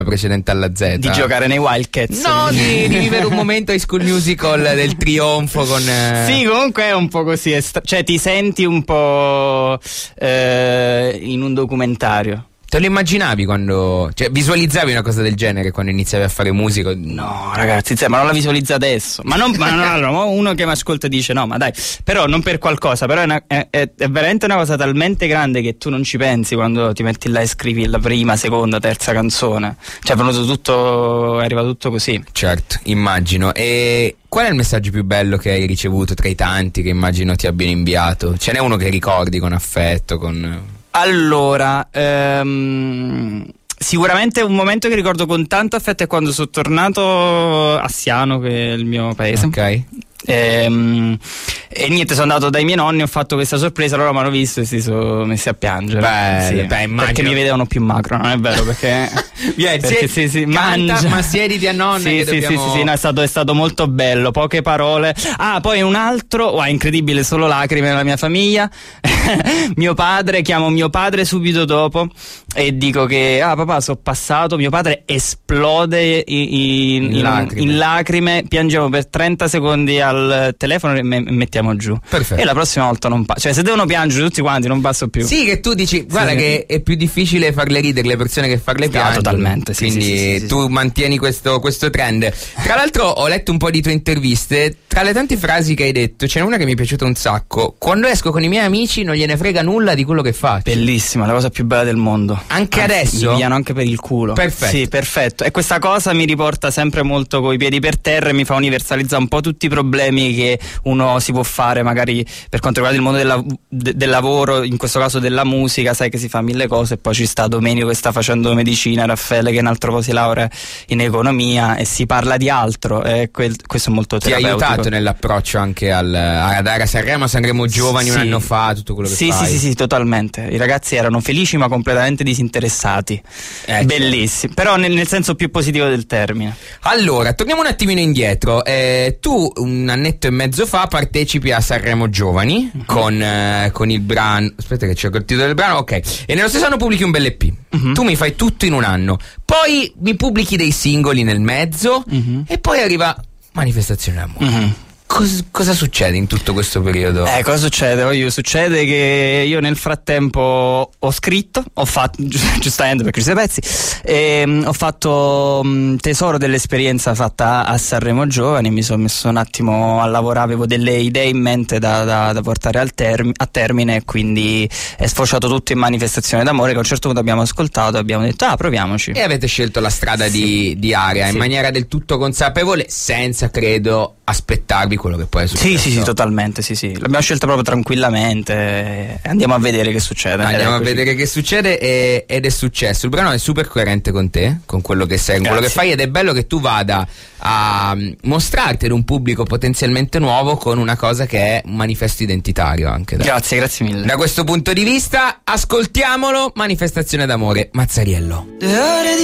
precedente alla Z. Di giocare nei Wildcats. No, di vivere un momento High School Musical del trionfo con... Sì, comunque è un po' così, cioè ti senti un po' in un documentario. Te lo immaginavi quando... cioè visualizzavi una cosa del genere quando iniziavi a fare musica? No ragazzi, ma non la visualizzo adesso. Ma no, uno che mi ascolta dice no, ma dai, però non per qualcosa, però è veramente una cosa talmente grande che tu non ci pensi quando ti metti là e scrivi la prima, seconda, terza canzone. Cioè è venuto tutto, è arrivato tutto così. Certo, immagino. E qual è il messaggio più bello che hai ricevuto tra i tanti che immagino ti abbiano inviato? Ce n'è uno che ricordi con affetto, con... Allora, sicuramente un momento che ricordo con tanto affetto è quando sono tornato a Siano, che è il mio paese. Ok. E niente, sono andato dai miei nonni, ho fatto questa sorpresa, loro mi hanno visto e si sono messi a piangere. Beh, perché mi vedevano più macro, non è vero? Perché sì, mangia. Ma siediti a nonna. Sì, no, è stato molto bello, poche parole. Poi un altro, incredibile, solo lacrime nella mia famiglia. Mio padre, chiamo mio padre subito dopo e dico che papà, sono passato. Mio padre esplode in lacrime, piangiamo per 30 secondi al telefono e mettiamo giù. Perfetto. E la prossima volta non passo, cioè se devono piangere tutti quanti non passo più. Sì, che tu dici guarda che è più difficile farle ridere le persone che farle piangere. Totalmente, sì. Quindi tu mantieni questo trend. Tra l'altro ho letto un po' di tue interviste, tra le tante frasi che hai detto c'è una che mi è piaciuta un sacco: quando esco con i miei amici non gliene frega nulla di quello che faccio. Bellissima, la cosa più bella del mondo. Anche adesso? Mi pigliano anche per il culo. Perfetto. Sì, perfetto. E questa cosa mi riporta sempre molto coi piedi per terra e mi fa universalizzare un po' tutti i problemi che uno si può fare magari per quanto riguarda il mondo del lavoro, in questo caso della musica. Sai che si fa mille cose e poi ci sta Domenico che sta facendo medicina, Raffaele che un altro po' si laurea in economia e si parla di altro, questo è molto terapeutico. Ti ha aiutato nell'approccio anche ad andare a Sanremo Giovani un anno fa, tutto quello che fai? Sì, totalmente. I ragazzi erano felici ma completamente disinteressati. Bellissimo, però nel senso più positivo del termine. Allora, torniamo un attimino indietro. Tu un annetto e mezzo fa partecipi a Sanremo Giovani con il brano, aspetta che cerco il titolo del brano, ok, e nello stesso anno pubblichi un bel EP. Tu mi fai tutto in un anno, poi mi pubblichi dei singoli nel mezzo e poi arriva Manifestazione d'amore. Cosa succede in tutto questo periodo? Cosa succede? Succede che io nel frattempo ho scritto, ho fatto, giustamente per questi pezzi, ho fatto tesoro dell'esperienza fatta a Sanremo Giovani, mi sono messo un attimo a lavorare, avevo delle idee in mente da portare a termine e quindi è sfociato tutto in Manifestazione d'amore che a un certo punto abbiamo ascoltato e abbiamo detto proviamoci. E avete scelto la strada di Aria in maniera del tutto consapevole, senza credo aspettarvi quello che poi è successo. Sì, totalmente, sì. L'abbiamo scelta proprio tranquillamente. Andiamo a vedere che succede. Andiamo a vedere che succede ed è successo. Il brano è super coerente con te, con quello che sei, con quello che fai, ed è bello che tu vada a mostrarti ad un pubblico potenzialmente nuovo con una cosa che è un manifesto identitario anche. Grazie mille. Da questo punto di vista, ascoltiamolo, Manifestazione d'amore, Mazzariello.